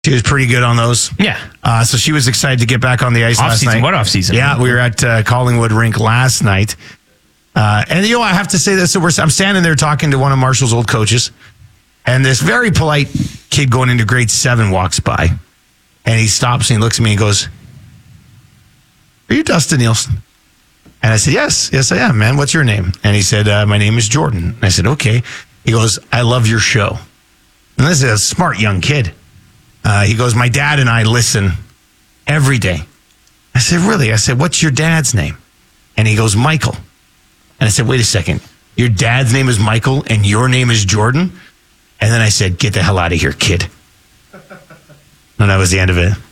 She was pretty good on those. Yeah. So she was excited to get back on the ice last night. What off-season? Yeah, we were at Collingwood Rink last night. And, I have to say this. So I'm standing there talking to one of Marshall's old coaches, and this very polite kid going into grade 7 walks by, and he stops and he looks at me and goes, "Are you Dustin Nielsen?" And I said, yes, I am, man. What's your name? And he said, "My name is Jordan." And I said, "Okay." He goes, "I love your show." And this is a smart young kid. He goes, "My dad and I listen every day." I said, "Really?" I said, "What's your dad's name?" And he goes, "Michael." And I said, "Wait a second. Your dad's name is Michael and your name is Jordan?" And then I said, "Get the hell out of here, kid." And that was the end of it.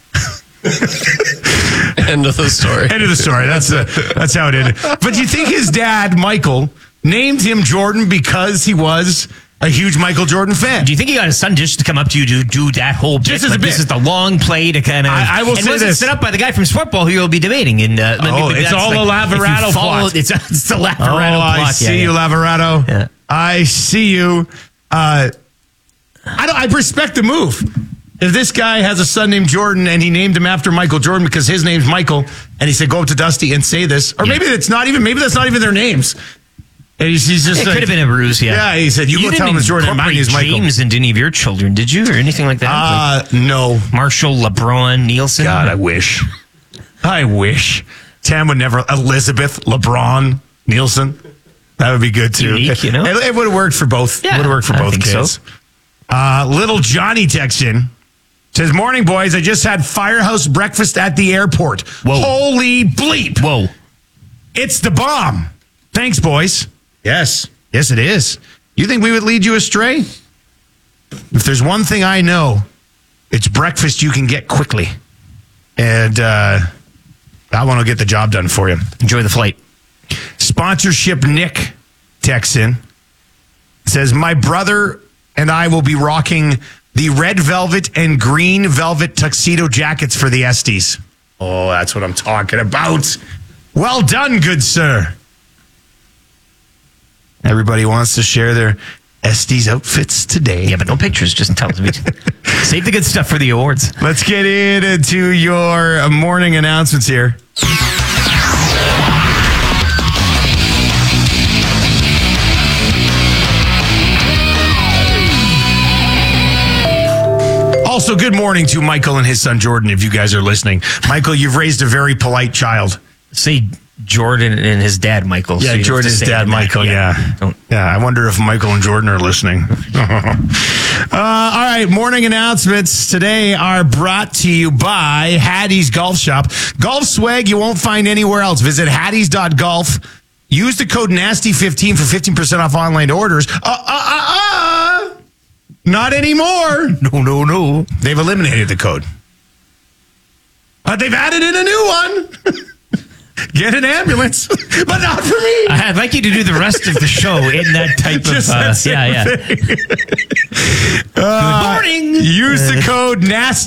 End of the story. End of the story. That's how it ended. But do you think his dad, Michael, named him Jordan because he was a huge Michael Jordan fan? Do you think he got his son just to come up to you to do that whole bit? Just as a bit. This is the long play to kind of... I will say this. set up by the guy from Sportball who you'll be debating. And, it's all a Laverato plot. It's the Laverato plot. I see you, Laverato. Yeah. I see you. I respect the move. If this guy has a son named Jordan and he named him after Michael Jordan because his name's Michael, and he said, "Go up to Dusty and say this," or maybe that's not even their names. And he's just it could have been a ruse, yeah. Yeah, he said, "You go tell him it's Jordan. Mine is Michael." James into any of your children, did you, or anything like that? No. Marshall, LeBron, Nielsen. God, I wish. Tam would never. Elizabeth, LeBron, Nielsen. That would be good too. Unique, It would have worked for both. Yeah, would have worked for both kids. So. Little Johnny texts in. Says, "Morning, boys. I just had Firehouse breakfast at the airport. Whoa. Holy bleep. Whoa. It's the bomb. Thanks, boys." Yes, it is. You think we would lead you astray? If there's one thing I know, it's breakfast you can get quickly. And that one will get the job done for you. Enjoy the flight. Sponsorship Nick texts in. Says, "My brother and I will be rocking the red velvet and green velvet tuxedo jackets for the Estes." Oh, that's what I'm talking about. Well done, good sir. Everybody wants to share their Estes outfits today. Yeah, but no pictures. Just tell them. Save the good stuff for the awards. Let's get into your morning announcements here. Also, good morning to Michael and his son Jordan, if you guys are listening. Michael, you've raised a very polite child. Say Jordan and his dad, Michael. Yeah, so Jordan's dad, Michael, yeah. I wonder if Michael and Jordan are listening. All right, morning announcements today are brought to you by Hattie's Golf Shop. Golf swag you won't find anywhere else. Visit hatties.golf. Use the code NASTY15 for 15% off online orders. Not anymore. No. They've eliminated the code. But they've added in a new one. Get an ambulance, but not for me. I'd like you to do the rest of the show in that type of... Good morning. Use the code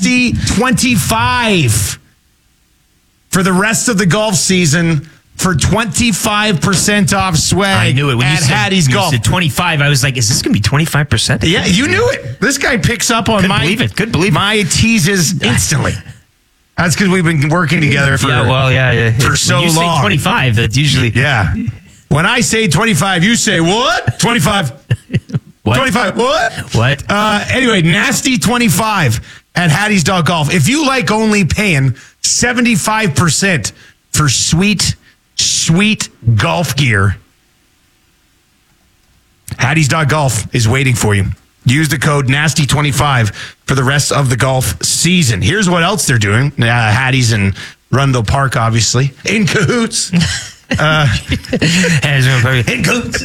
NASTY25 for the rest of the golf season for 25% off swag. I knew it. When at Hattie's Golf. You said 25, I was like, is this going to be 25%? Yeah, you knew it. This guy picks up on Could believe it. my teases instantly. That's because we've been working together for so when you long. Say 25, that's usually... Yeah. When I say 25, you say, what? 25. What? 25. What? What? Anyway, Nasty 25 at Hatties.golf. If you like only paying 75% for sweet golf gear, Hatties.golf is waiting for you. Use the code NASTY25 for the rest of the golf season. Here's what else they're doing. Hattie's in Rundle Park, obviously. In cahoots. In cahoots.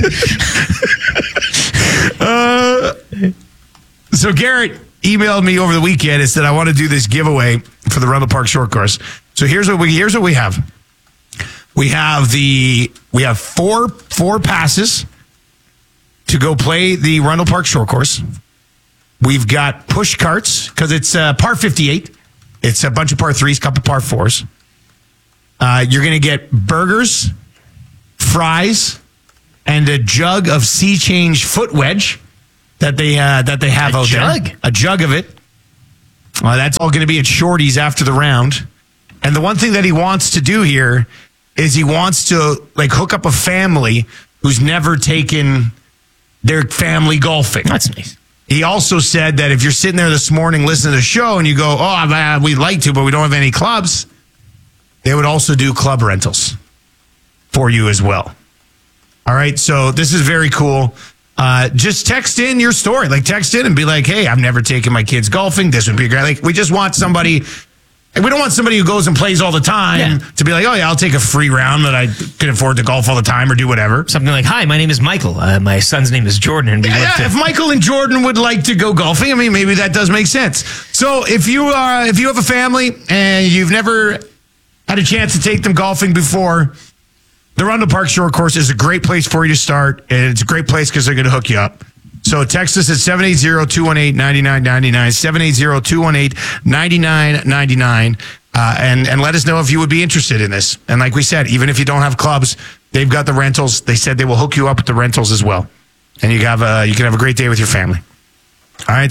So Garrett emailed me over the weekend and said, "I want to do this giveaway for the Rundle Park Short Course." So here's what we have. We have four passes to go play the Rundle Park Short Course. We've got push carts because it's par 58. It's a bunch of par threes, couple par fours. You're going to get burgers, fries, and a jug of Sea Change foot wedge that they have out there. A jug of it That's all going to be at Shorty's after the round. And the one thing that he wants to do here is he wants to like hook up a family who's never taken their family golfing. That's nice. He also said that if you're sitting there this morning listening to the show and you go, oh, we'd like to, but we don't have any clubs, they would also do club rentals for you as well. All right, so this is very cool. Just text in your story. Like, text in and be like, hey, I've never taken my kids golfing. This would be great. Like, we just want somebody... We don't want somebody who goes and plays all the time to be like, oh, yeah, I'll take a free round that I can afford to golf all the time or do whatever. Something like, hi, my name is Michael. My son's name is Jordan. And if Michael and Jordan would like to go golfing, I mean, maybe that does make sense. So if you have a family and you've never had a chance to take them golfing before, the Rundle Park Short Course is a great place for you to start. And it's a great place because they're going to hook you up. So text us at 780-218-9999, 780-218-9999, and let us know if you would be interested in this. And like we said, even if you don't have clubs, they've got the rentals. They said they will hook you up with the rentals as well. And you can have a great day with your family. All right,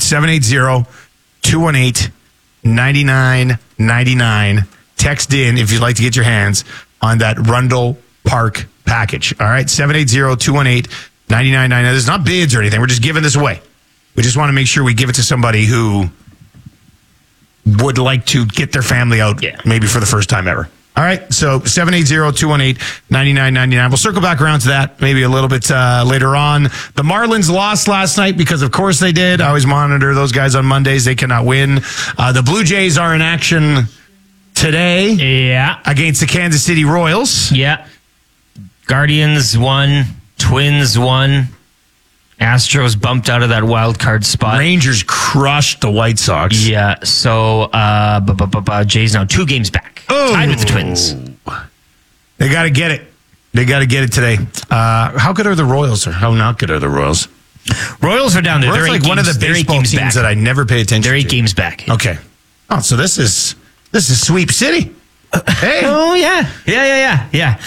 780-218-9999. Text in if you'd like to get your hands on that Rundle Park package. All right, 780-218-9999. There's not bids or anything. We're just giving this away. We just want to make sure we give it to somebody who would like to get their family out maybe for the first time ever. All right, so 780-218-9999. We'll circle back around to that maybe a little bit later on. The Marlins lost last night because, of course, they did. I always monitor those guys on Mondays. They cannot win. The Blue Jays are in action today against the Kansas City Royals. Yeah. Guardians won. Twins won. Astros bumped out of that wild card spot. Rangers crushed the White Sox. Yeah, so Jays now 2 games back. Tied with the Twins. They got to get it. They got to get it today. How good are the Royals or how not good are the Royals? Royals are down there. They're like one of the baseball teams that I never pay attention to. They're 8 games back. Okay. Oh, so this is Sweep City. Hey. Oh, yeah. Yeah.